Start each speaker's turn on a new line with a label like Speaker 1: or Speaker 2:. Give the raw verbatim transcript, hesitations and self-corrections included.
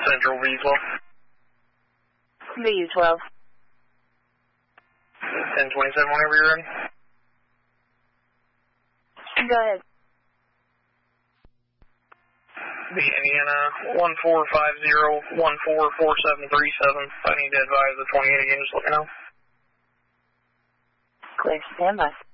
Speaker 1: Central V twelve.
Speaker 2: V twelve.
Speaker 1: ten twenty-seven whenever you're ready.
Speaker 2: Go ahead.
Speaker 1: The Indiana one four five zero one four four seven three seven. I need to advise the twenty-eight again, just let me know.
Speaker 2: Clear, stand by.